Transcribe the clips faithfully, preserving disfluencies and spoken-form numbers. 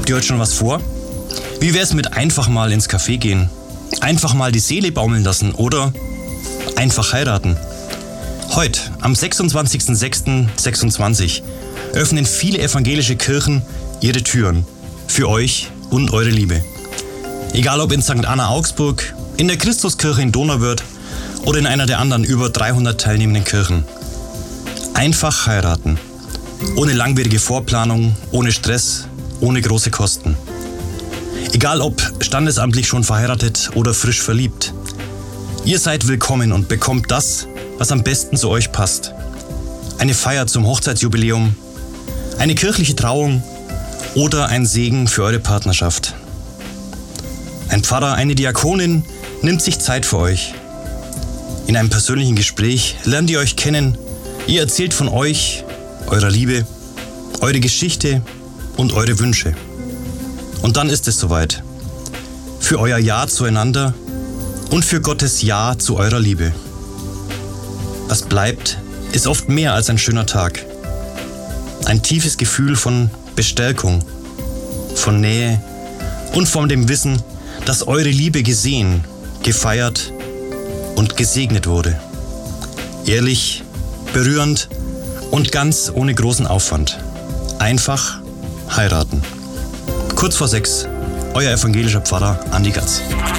Habt ihr heute schon was vor? Wie wär's mit einfach mal ins Café gehen? Einfach mal die Seele baumeln lassen oder einfach heiraten? Heute, am sechsundzwanzigsten sechsten sechsundzwanzig, öffnen viele evangelische Kirchen ihre Türen für euch und eure Liebe. Egal ob in Sankt Anna Augsburg, in der Christuskirche in Donauwörth oder in einer der anderen über dreihundert teilnehmenden Kirchen. Einfach heiraten. Ohne langwierige Vorplanung, ohne Stress, ohne große Kosten. Egal ob standesamtlich schon verheiratet oder frisch verliebt. Ihr seid willkommen und bekommt das, was am besten zu euch passt. Eine Feier zum Hochzeitsjubiläum, eine kirchliche Trauung oder ein Segen für eure Partnerschaft. Ein Pfarrer, eine Diakonin nimmt sich Zeit für euch. In einem persönlichen Gespräch lernt ihr euch kennen, ihr erzählt von euch, eurer Liebe, eure Geschichte und eure Wünsche. Und dann ist es soweit. Für euer Ja zueinander und für Gottes Ja zu eurer Liebe. Was bleibt, ist oft mehr als ein schöner Tag. Ein tiefes Gefühl von Bestärkung, von Nähe und von dem Wissen, dass eure Liebe gesehen, gefeiert und gesegnet wurde. Ehrlich, berührend und ganz ohne großen Aufwand. Einfach heiraten. Kurz vor sechs, euer evangelischer Pfarrer Andi Gatz.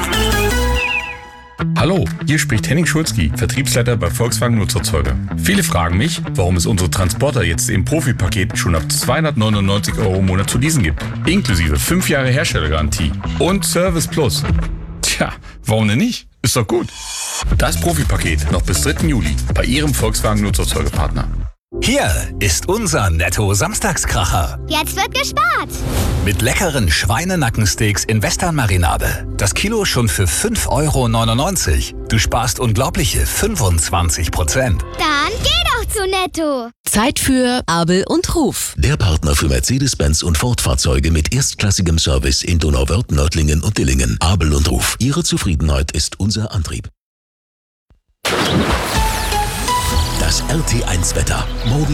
Hallo, hier spricht Henning Schulzki, Vertriebsleiter bei Volkswagen Nutzerzeuger. Viele fragen mich, warum es unsere Transporter jetzt im Profipaket schon ab zweihundertneunundneunzig Euro im Monat zu leasen gibt. Inklusive fünf Jahre Herstellergarantie und Service Plus. Tja, warum denn nicht? Ist doch gut. Das Profipaket noch bis dritten Juli bei Ihrem Volkswagen Nutzerzeugerpartner. Hier ist unser Netto-Samstagskracher. Jetzt wird gespart. Mit leckeren Schweinenackensteaks in Western-Marinade. Das Kilo schon für fünf Euro neunundneunzig. Du sparst unglaubliche fünfundzwanzig Prozent. Dann geh doch zu Netto. Zeit für Abel und Ruf. Der Partner für Mercedes-Benz und Ford-Fahrzeuge mit erstklassigem Service in Donauwörth, Nördlingen und Dillingen. Abel und Ruf. Ihre Zufriedenheit ist unser Antrieb. Das R T eins Wetter. Morgen